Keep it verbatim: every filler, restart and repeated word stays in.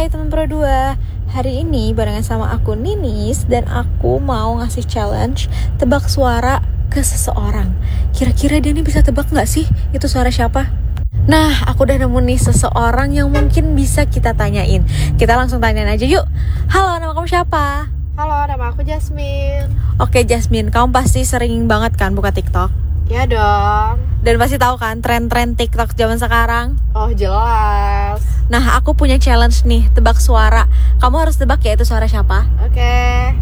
Hai teman Pro dua. Hari ini barengan sama aku Ninis dan aku mau ngasih challenge tebak suara ke seseorang. Kira-kira dia nih bisa tebak gak sih itu suara siapa? Nah, aku udah nemu nih seseorang yang mungkin bisa kita tanyain. Kita langsung tanyain aja yuk. Halo, nama kamu siapa? Halo, nama aku Jasmine. Oke Jasmine, kamu pasti sering banget kan buka TikTok? Ya dong. Dan pasti tahu kan tren-tren TikTok zaman sekarang? Oh jelas. Nah, aku punya challenge nih, tebak suara. Kamu harus tebak ya itu suara siapa? Oke.